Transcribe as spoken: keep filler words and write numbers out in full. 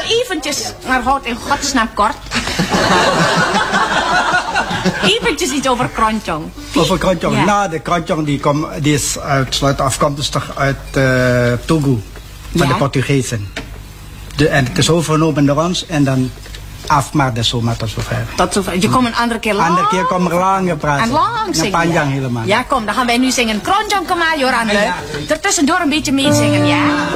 eventjes, maar houd in godsnaam kort. Eventjes iets over Kronjong. Over Kronjong? Ja. Nou, de Kronjong die, kom, die is uitsluitend afkomstig uit uh, Togo. Van ja. de Portugezen. De, en het is overgenomen door ons en dan af, maar dat is zomaar tot zover. Tot zover. Je komt een andere keer lang. Andere keer komen we lang praten. En lang zingen. Panjang helemaal. Ja, kom, dan gaan wij nu zingen Kronjong Kamayor aan de. Ja. Ertussendoor een beetje meezingen, ja?